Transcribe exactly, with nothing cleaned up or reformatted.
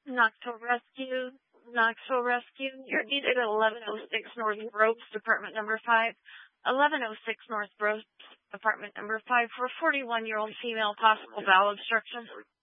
Knoxville Rescue, Knoxville Rescue. You're needed at eleven oh six North Ropes, Department Number five. eleven oh six North Ropes, Apartment Number five, for a forty-one-year-old female, possible bowel obstruction.